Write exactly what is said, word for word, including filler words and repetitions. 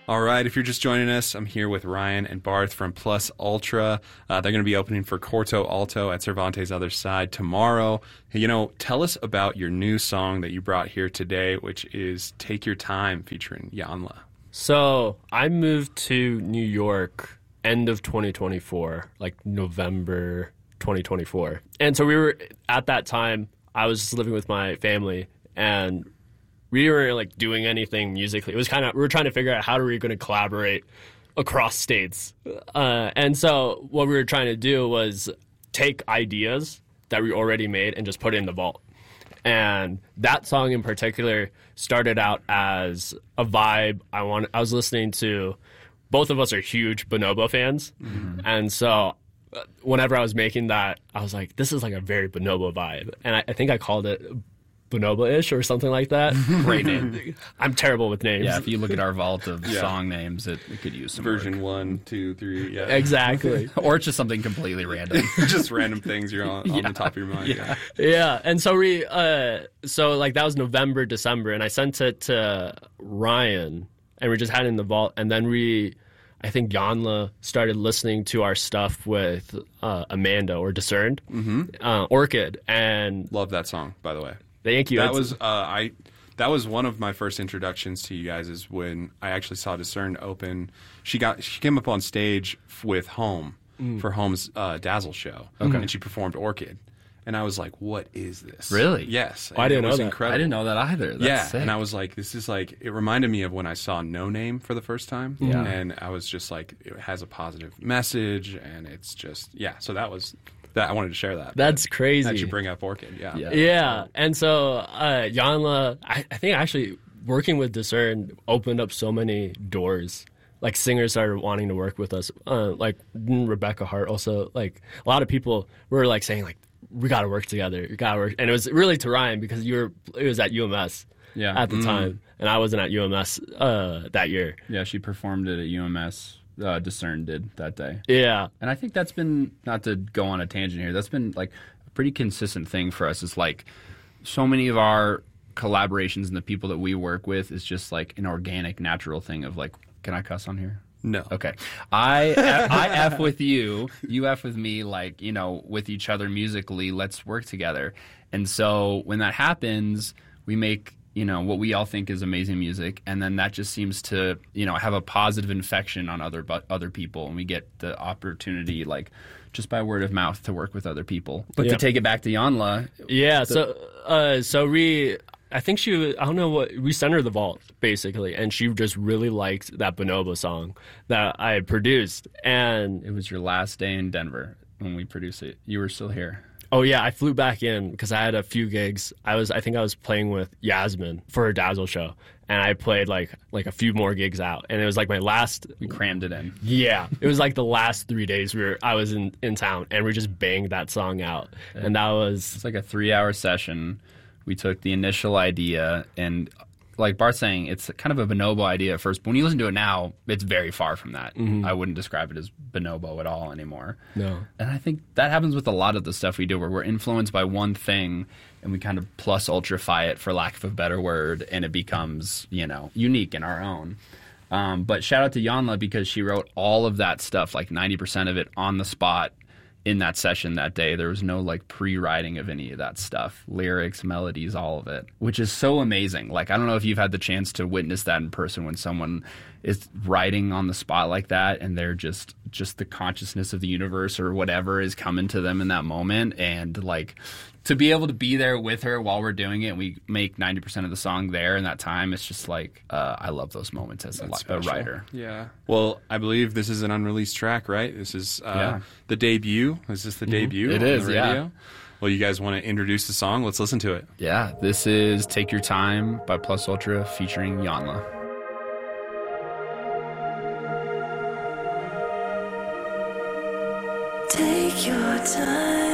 All right, if you're just joining us, I'm here with Ryan and Barth from Plus Ultra. Uh, they're going to be opening for Corto Alto at Cervantes Other Side tomorrow. You know, tell us about your new song that you brought here today, which is Take Your Time featuring Yanla. So I moved to New York end of twenty twenty-four, like November twenty twenty-four. And so we were, at that time, I was just living with my family, and we weren't like doing anything musically. It was kind of, we were trying to figure out how are we going to collaborate across states. Uh, and so what we were trying to do was take ideas that we already made and just put it in the vault. And that song in particular started out as a vibe. I want, I was listening to, both of us are huge Bonobo fans. Mm-hmm. And so whenever I was making that, I was like, this is like a very Bonobo vibe. And I, I think I called it Bonobo-ish or something like that. Great name. I'm terrible with names. Yeah, if you look at our vault of Yeah. song names, it, it could use some Version work. one, two, three, yeah. Exactly. Or it's just something completely random. Just random things you're on, on Yeah. the top of your mind. Yeah. Yeah, and so we, uh, so like that was November, December, and I sent it to Ryan, and we just had it in the vault, and then we, I think Yanla started listening to our stuff with uh, Amanda or Discerned, mm-hmm. uh, Orchid, and Love that song, by the way. thank you. That It's- was uh, I. That was one of my first introductions to you guys. Is when I actually saw Discern open. She got she came up on stage f- with Home Mm. for Home's uh, Dazzle show, okay. and she performed Orchid, and I was like, "What is this?" Really? Yes. Oh, I And didn't it was know that. Incredible. I didn't know that either. That's yeah, sick. and I was like, "This is like." It reminded me of when I saw No Name for the first time, Yeah. and I was just like, "It has a positive message, and it's just yeah." So that was that. I wanted to share that. That's crazy. That you bring up Orchid, yeah. Yeah. Yeah, and so uh, Yanla, I, I think actually working with Discern opened up so many doors. Like singers started wanting to work with us. Uh, like Rebecca Hart also, like a lot of people were like saying like, we got to work together. We got to work. And it was really to Ryan because you were, it was at U M S Yeah. at the Mm. time. And I wasn't at U M S uh, that year. Yeah, she performed it at U M S. Uh, Discern did that day. Yeah. And I think that's been, not to go on a tangent here, that's been like a pretty consistent thing for us. Is like so many of our collaborations and the people that we work with is just like an organic, natural thing of like, can I cuss on here? No. Okay. I I F with you, you F with me, like, you know, with each other musically, let's work together. And so when that happens, we make, you know, what we all think is amazing music, and then that just seems to, you know, have a positive infection on other but other people, and we get the opportunity, like, just by word of mouth to work with other people. But Yep. to take it back to Yanla, Yeah. So, uh, so we, I think she was, I don't know what, we sent her the vault, basically, and she just really liked that Bonobo song that I had produced. And it was your last day in Denver when we produced it. You were still here. oh yeah, I flew back in because I had a few gigs. I was, I think I was playing with Yasmin for her Dazzle show, and I played like like a few more gigs out, and it was like my last. We crammed it in. Yeah, it was like the last three days we were I was in, in town, and we just banged that song out, and that was It's like a three-hour session. We took the initial idea, and like Bart's saying, it's kind of a bonobo idea at first, but when you listen to it now, it's very far from that. Mm-hmm. I wouldn't describe it as bonobo at all anymore. no. And I think that happens with a lot of the stuff we do, where we're influenced by one thing and we kind of plus ultrafy it, for lack of a better word, and it becomes, you know, unique in our own. Um, but shout out to Yanla because she wrote all of that stuff, like ninety percent of it on the spot in that session that day. There was no like pre-writing of any of that stuff, lyrics, melodies, all of it, which is so amazing. Like, I don't know if you've had the chance to witness that in person, when someone is writing on the spot like that and they're just just the consciousness of the universe or whatever is coming to them in that moment, and like to be able to be there with her while we're doing it, and we make ninety percent of the song there in that time. It's just like, uh, I love those moments as a, That's li- a special. writer. Yeah. Well, I believe this is an unreleased track, right? This is uh, Yeah. the debut. Is this the debut? It on is, the yeah. radio? Well, you guys want to introduce the song? Let's listen to it. Yeah, this is Take Your Time by Plus Ultra featuring Yanla. Take your time.